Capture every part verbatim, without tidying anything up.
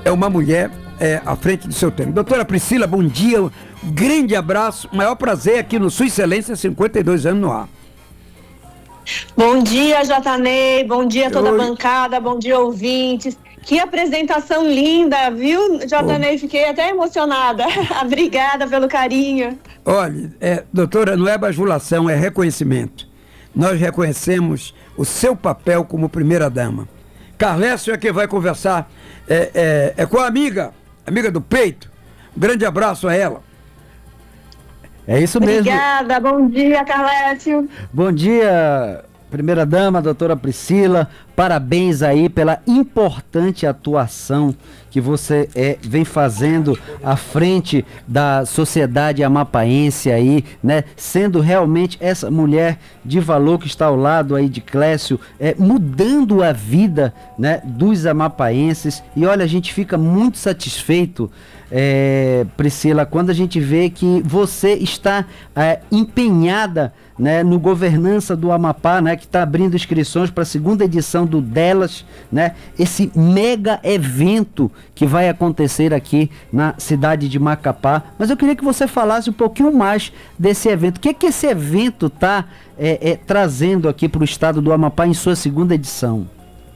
é uma mulher é, à frente do seu tempo. Doutora Priscila, bom dia, um grande abraço, maior prazer aqui no Sua Excelência, cinquenta e dois anos no ar. Bom dia, Jatanei, bom dia a toda a bancada, bom dia, ouvintes. Que apresentação linda, viu, Jatanei? Fiquei até emocionada. Obrigada pelo carinho. Olha, é, doutora, não é bajulação, é reconhecimento. Nós reconhecemos o seu papel como primeira-dama. Carlécio é quem vai conversar é, é, é com a amiga, amiga do peito. Um grande abraço a ela. É isso mesmo. Obrigada, bom dia, Carlécio. Bom dia, primeira-dama, doutora Priscila. Parabéns aí pela importante atuação que você é, vem fazendo à frente da sociedade amapaense aí, né? Sendo realmente essa mulher de valor que está ao lado aí de Clécio, é, mudando a vida, né, dos amapaenses. E olha, a gente fica muito satisfeito, é, Priscila, quando a gente vê que você está é, empenhada, né, no Governança do Amapá, né, que está abrindo inscrições para a segunda edição do Delas, né, esse mega evento que vai acontecer aqui na cidade de Macapá. Mas eu queria que você falasse um pouquinho mais desse evento. O que é que esse evento está é, é, trazendo aqui para o estado do Amapá em sua segunda edição?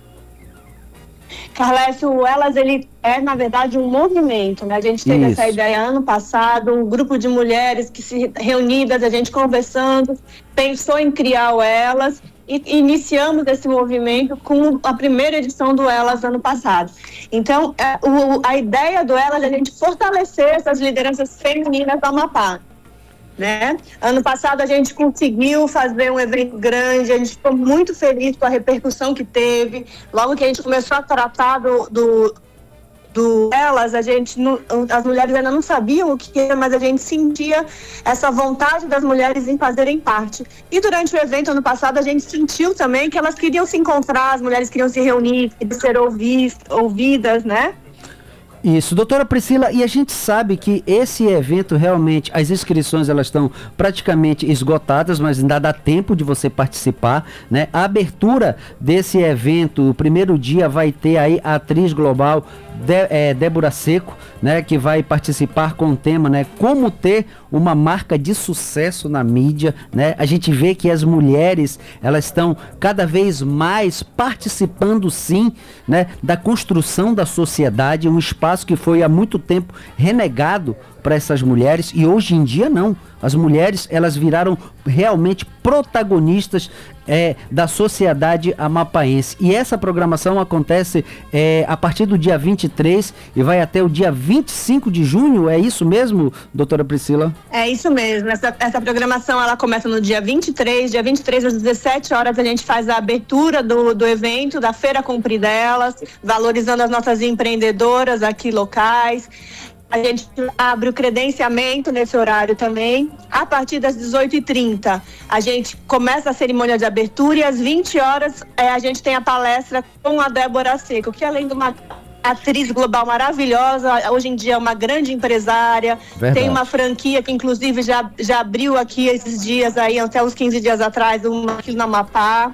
Carlécio, o Elas, ele é, na verdade, um movimento, né? A gente teve Isso. essa ideia ano passado, um grupo de mulheres que se reunidas, a gente conversando, pensou em criar o Elas e iniciamos esse movimento com a primeira edição do Elas ano passado. Então, é, o, a ideia do Elas é a gente fortalecer essas lideranças femininas do Amapá. Né? Ano passado a gente conseguiu fazer um evento grande, a gente ficou muito feliz com a repercussão que teve. Logo que a gente começou a tratar do, do, do Elas, a gente não, as mulheres ainda não sabiam o que era, mas a gente sentia essa vontade das mulheres em fazerem parte. E durante o evento ano passado a gente sentiu também que elas queriam se encontrar, as mulheres queriam se reunir, queriam ser ouvis, ouvidas, né? Isso, doutora Priscila, e a gente sabe que esse evento realmente, as inscrições elas estão praticamente esgotadas, mas ainda dá tempo de você participar, né? A abertura desse evento, o primeiro dia vai ter aí a atriz global De, é, Débora Seco, né? Que vai participar com o tema, né? Como ter uma marca de sucesso na mídia, né? A gente vê que as mulheres, elas estão cada vez mais participando, sim, né? Da construção da sociedade, um espaço que foi há muito tempo renegado para essas mulheres, e hoje em dia não. As mulheres, elas viraram realmente protagonistas é, da sociedade amapaense. E essa programação acontece é, a partir do dia vinte e três e vai até o dia vinte e cinco de junho, é isso mesmo, doutora Priscila? É isso mesmo, essa, essa programação ela começa no dia vinte e três, dia vinte e três às dezessete horas a gente faz a abertura do, do evento, da Feira Cumprir Delas, valorizando as nossas empreendedoras aqui locais. A gente abre o credenciamento nesse horário também. A partir das dezoito e trinta, a gente começa a cerimônia de abertura e às vinte horas é, a gente tem a palestra com a Débora Seco, que além de uma atriz global maravilhosa, hoje em dia é uma grande empresária. Verdade. Tem uma franquia que inclusive já, já abriu aqui esses dias aí, até uns quinze dias atrás, uma aqui no Amapá.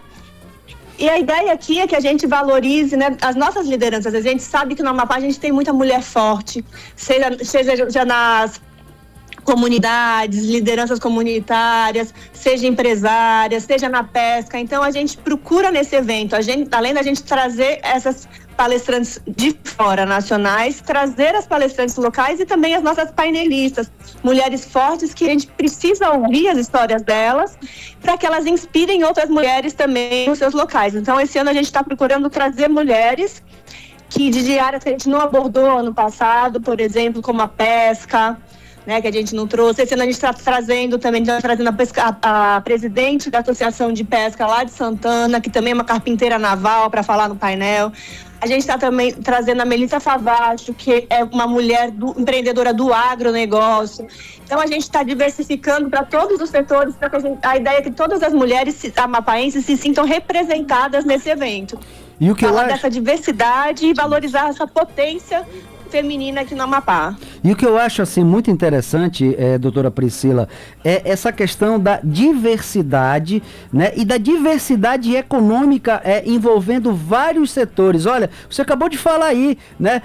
E a ideia aqui é que a gente valorize, né, as nossas lideranças. A gente sabe que no Amapá a gente tem muita mulher forte, seja, seja já nas comunidades, lideranças comunitárias, seja empresárias, seja na pesca. Então a gente procura nesse evento, a gente, além da gente trazer essas palestrantes de fora, nacionais, trazer as palestrantes locais e também as nossas painelistas, mulheres fortes que a gente precisa ouvir as histórias delas para que elas inspirem outras mulheres também nos seus locais. Então esse ano a gente está procurando trazer mulheres que de áreas que a gente não abordou ano passado, por exemplo, como a pesca, né, que a gente não trouxe. Esse ano a gente está trazendo também, tá trazendo a, pesca, a, a presidente da Associação de Pesca lá de Santana, que também é uma carpinteira naval, para falar no painel. A gente está também trazendo a Melissa Favacho, que é uma mulher do, empreendedora do agronegócio. Então a gente está diversificando para todos os setores, para que a, gente, a ideia é que todas as mulheres amapaenses se sintam representadas nesse evento. E o que Falar eu acho... dessa diversidade e valorizar essa potência feminina aqui no Amapá. E o que eu acho assim muito interessante, é, doutora Priscila, é essa questão da diversidade, né, e da diversidade econômica é, envolvendo vários setores. Olha, você acabou de falar aí, né,